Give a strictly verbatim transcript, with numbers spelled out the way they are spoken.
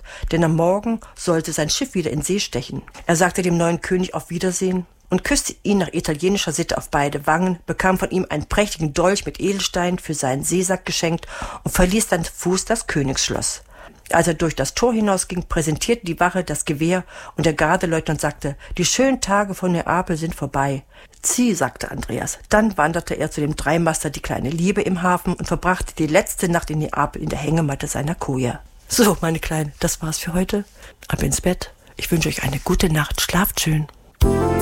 denn am Morgen sollte sein Schiff wieder in See stechen. Er sagte dem neuen König auf Wiedersehen und küsste ihn nach italienischer Sitte auf beide Wangen, bekam von ihm einen prächtigen Dolch mit Edelstein für seinen Seesack geschenkt und verließ dann zu Fuß das Königsschloss. Als er durch das Tor hinausging, präsentierte die Wache das Gewehr und der Gardeleutnant sagte, die schönen Tage von Neapel sind vorbei. Zieh, sagte Andreas. Dann wanderte er zu dem Dreimaster Die kleine Liebe im Hafen und verbrachte die letzte Nacht in Neapel in der Hängematte seiner Koje. So, meine Kleinen, das war's für heute. Ab ins Bett. Ich wünsche euch eine gute Nacht. Schlaft schön.